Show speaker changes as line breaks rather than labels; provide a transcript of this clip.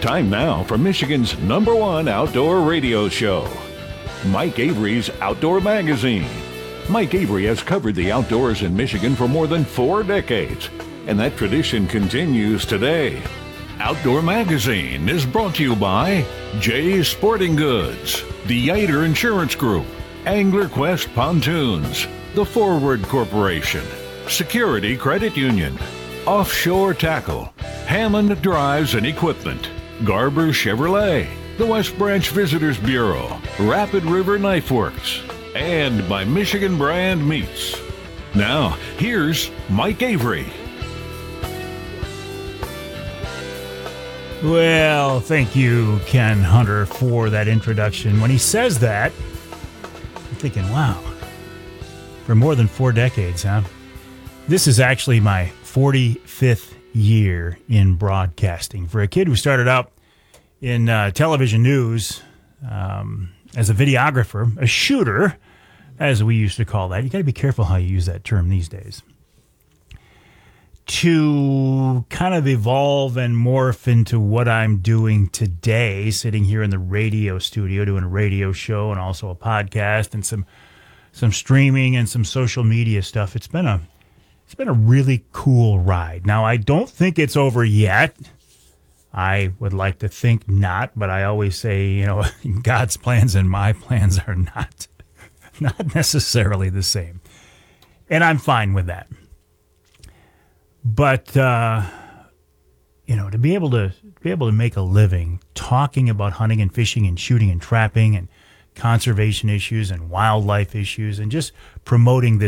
Time now for Michigan's #1 outdoor radio show, Mike Avery's Outdoor Magazine. Mike Avery has covered the outdoors in Michigan for more than 4 decades, and that tradition continues today. Outdoor Magazine is brought to you by Jay's Sporting Goods, the Yater Insurance Group, Angler Quest Pontoons, the Forward Corporation, Security Credit Union, Offshore Tackle, Hammond Drives and Equipment, Garber Chevrolet, the West Branch Visitors Bureau, Rapid River Knife Works, and by Michigan Brand Meats. Now, here's Mike Avery.
Well, thank you, Ken Hunter, for that introduction. When he says that, I'm thinking, wow, for more than 4 decades, huh? This is actually my 45th year in broadcasting. For a kid who started out in television news as a videographer, a shooter, as we used to call that. You got to be careful how you use that term these days. To kind of evolve and morph into what I'm doing today, sitting here in the radio studio doing a radio show and also a podcast and some streaming and some social media stuff. It's been a really cool ride. Now, I don't think it's over yet. I would like to think not, but I always say, God's plans and my plans are not necessarily the same. And I'm fine with that. But to be able to make a living talking about hunting and fishing and shooting and trapping and conservation issues and wildlife issues and just promoting this